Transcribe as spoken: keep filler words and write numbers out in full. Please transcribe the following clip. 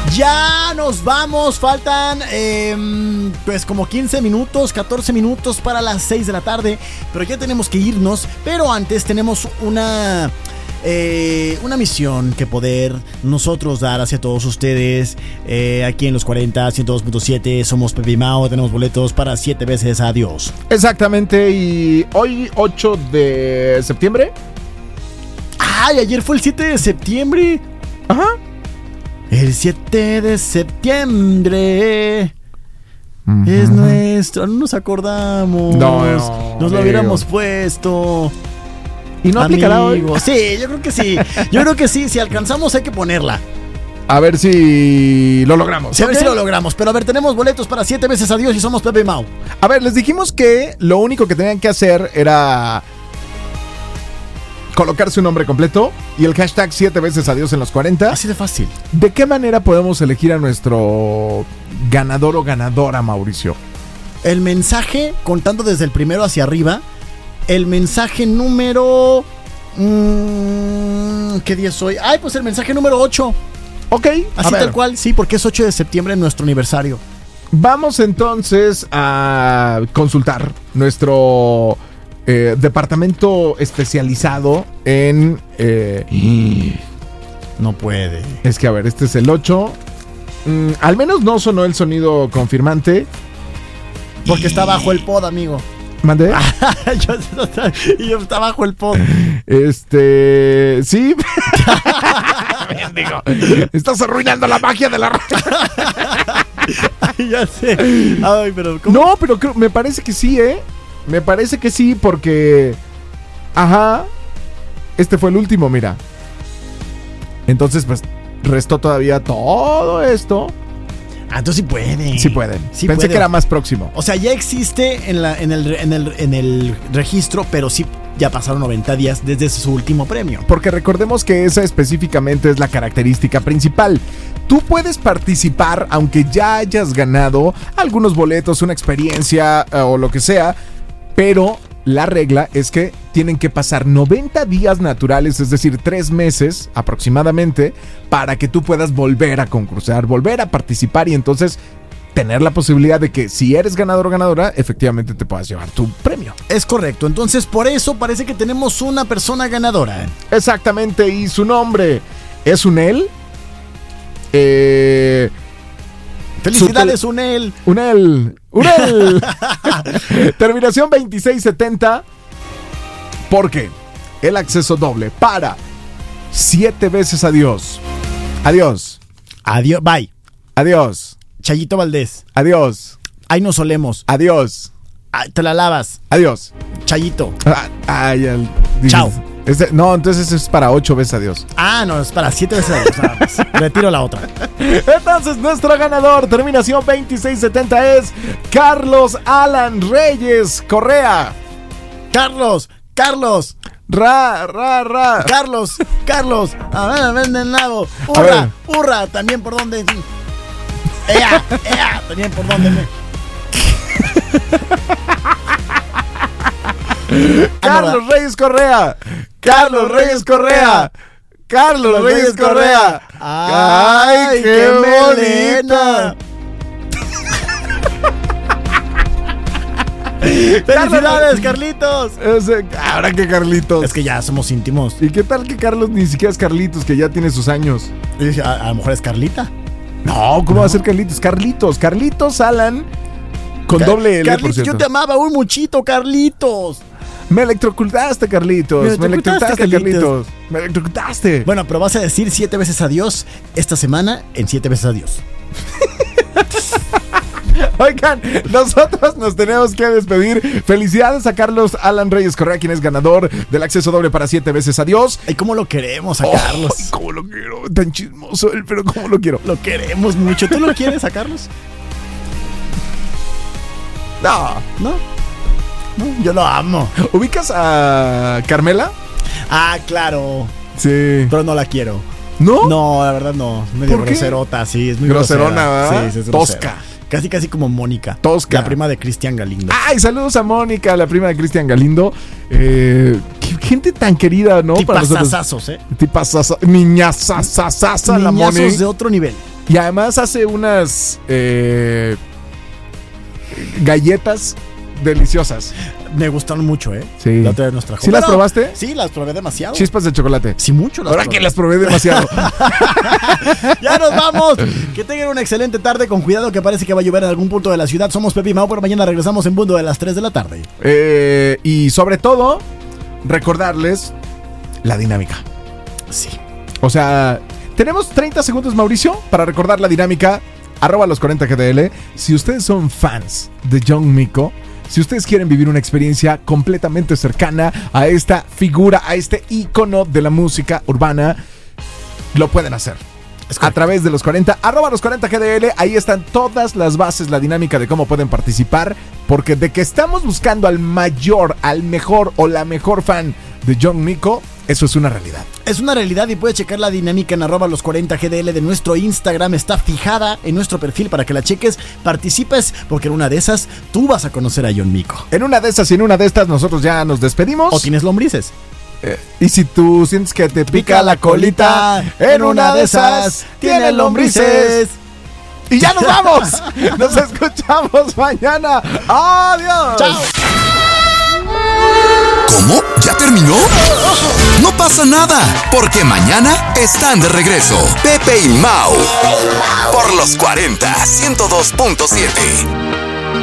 Ya nos vamos, faltan eh, pues como quince minutos, catorce minutos para las seis de la tarde, pero ya tenemos que irnos, pero antes tenemos una... Eh, una misión que poder nosotros dar hacia todos ustedes. eh, Aquí en los cuarenta, ciento dos punto siete somos Pepe y Mao. Tenemos boletos para siete veces adiós. Exactamente, y hoy ocho de septiembre. Ay, ayer fue el siete de septiembre. Ajá. El siete de septiembre uh-huh. es nuestro. No nos acordamos. No, no Nos lo hubiéramos puesto. ¿Y no aplicará hoy? Sí, yo creo que sí. Yo creo que sí. Si alcanzamos, hay que ponerla. A ver si lo logramos. Sí, a ver si lo logramos. Pero a ver, tenemos boletos para siete veces adiós y somos Pepe y Mau. A ver, les dijimos que lo único que tenían que hacer era colocar su nombre completo y el hashtag siete veces adiós en los cuarenta. Así de fácil. ¿De qué manera podemos elegir a nuestro ganador o ganadora, Mauricio? El mensaje, contando desde el primero hacia arriba. El mensaje número... Mmm, ¿qué día es hoy? Ay, pues el mensaje número ocho. Ok, así tal cual, sí, porque es ocho de septiembre en nuestro aniversario. Vamos entonces a consultar nuestro eh, departamento especializado en... Eh, no puede. Es que a ver, este es el ocho. Mm, al menos no sonó el sonido confirmante. Porque está bajo el pod, amigo. ¿Mandé? yo, y yo está bajo el pod. Este... Sí. Digo, estás arruinando la magia de la ya sé. Ay, pero ¿cómo? No, pero creo, me parece que sí, ¿eh? Me parece que sí, porque... Ajá. Este fue el último, mira. Entonces, pues, restó todavía todo esto. Ah, entonces sí pueden. Sí pueden. Sí Pensé pueden. que era más próximo. O sea, ya existe en, la, en, el, en, el, en el registro, pero sí ya pasaron noventa días desde su último premio. Porque recordemos que esa específicamente es la característica principal. Tú puedes participar aunque ya hayas ganado algunos boletos, una experiencia uh, o lo que sea, pero la regla es que tienen que pasar noventa días naturales, es decir, tres meses aproximadamente, para que tú puedas volver a concursar, volver a participar y entonces tener la posibilidad de que si eres ganador o ganadora, efectivamente te puedas llevar tu premio. Es correcto, entonces por eso parece que tenemos una persona ganadora. Exactamente, y su nombre es Unel. Eh... ¡Felicidades, Unel! ¡Unel! ¡Unel! Terminación veintiséis setenta. Porque el acceso doble para siete veces adiós. Adiós. Adiós. Bye. Adiós. Chayito Valdés. Adiós. Ahí nos solemos. Adiós. Ay, te la lavas. Adiós. Chayito. Ah, ay, el, dices, chao. Este, no, entonces es para ocho veces adiós. Ah, no, es para siete veces adiós. Nada más. Retiro la otra. Entonces, nuestro ganador, terminación veintiséis setenta, es Carlos Alan Reyes Correa. Carlos, Carlos. Ra, ra, ra. Carlos, Carlos. A ver, venden nabo. Hurra, hurra. También por donde. Ea, ea. También por donde me. Carlos Reyes Correa. Carlos Reyes Correa. Carlos Reyes Correa. ¡Ay, qué, qué bonita! ¡Felicidades, Carlitos! Ese, ahora que Carlitos. Es que ya somos íntimos. ¿Y qué tal que Carlos ni siquiera es Carlitos, que ya tiene sus años? A, a lo mejor es Carlita. No, ¿cómo no. va a ser Carlitos? Carlitos, Carlitos Alan con Car doble L, Carlitos, por cierto. Yo te amaba un muchito, Carlitos. Me electrocutaste, Carlitos. Me electrocutaste, Carlitos. Carlitos. Me electrocutaste. Bueno, pero vas a decir siete veces adiós esta semana en siete veces adiós. Oigan, nosotros nos tenemos que despedir. Felicidades a Carlos Alan Reyes Correa, quien es ganador del acceso doble para siete veces adiós. Ay, cómo lo queremos a oh, Carlos. Ay, cómo lo quiero. Tan chismoso él, pero cómo lo quiero. Lo queremos mucho. ¿Tú lo quieres a Carlos? No. ¿No? No, yo lo amo. ¿Ubicas a Carmela? Ah, claro. Sí. Pero no la quiero. ¿No? No, la verdad no. Medio groserota, sí. Es muy groserona, grosera. ¿verdad? Sí, es tosca. Casi, casi como Mónica. Tosca. La prima de Cristian Galindo. Ay, saludos a Mónica, la prima de Cristian Galindo. Eh, gente tan querida, ¿no? Tipazazazos, ¿eh? Tipazazazos. Niñazazazasa, la Moni. Niñazos de otro nivel. Y además hace unas eh, galletas deliciosas. Me gustaron mucho, ¿eh? Sí. La otra vez nos trajo. ¿Sí las Pero, probaste? Sí, las probé demasiado. Chispas de chocolate. Sí, mucho las Ahora probé. que las probé demasiado. Ya nos vamos. Que tengan una excelente tarde. Con cuidado que parece que va a llover en algún punto de la ciudad. Somos Pepe y Mau, pero mañana regresamos en punto de las tres de la tarde. Eh, y sobre todo, recordarles la dinámica. Sí. O sea, tenemos treinta segundos, Mauricio, para recordar la dinámica. Arroba los cuarenta G D L. Si ustedes son fans de John Mico, si ustedes quieren vivir una experiencia completamente cercana a esta figura, a este ícono de la música urbana, lo pueden hacer. A través de los cuarenta, arroba los cuarenta G D L, ahí están todas las bases, la dinámica de cómo pueden participar, porque de que estamos buscando al mayor, al mejor o la mejor fan de John Mico, eso es una realidad. Es una realidad y puedes checar la dinámica en arroba los cuarenta G D L de nuestro Instagram. Está fijada en nuestro perfil para que la cheques, participes, porque en una de esas tú vas a conocer a John Mico. En una de esas y en una de estas nosotros ya nos despedimos. O tienes lombrices. Eh, y si tú sientes que te pica la colita, en una de esas tiene lombrices. Y ya nos vamos. Nos escuchamos mañana. Adiós. Chao. ¿Cómo? ¿Ya terminó? No pasa nada, porque mañana están de regreso Pepe y Mau por los cuarenta, ciento dos punto siete.